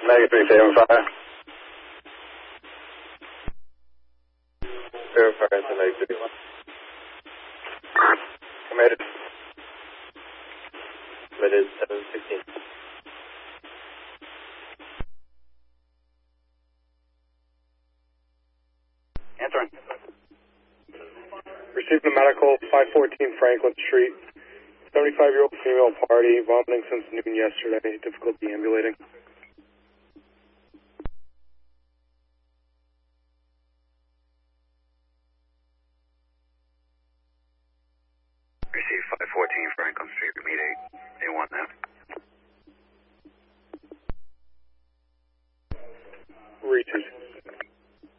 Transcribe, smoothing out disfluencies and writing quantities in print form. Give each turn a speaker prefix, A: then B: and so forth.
A: Mega 375. Verify it's a Mega 3. Committed. Committed 716.
B: Answering.
C: Received the medical, 514 Franklin Street. 75-year-old female party, vomiting since noon yesterday, difficulty ambulating.
B: Received 514 Franklin Street, meet 8. A1 now.
C: Reaches.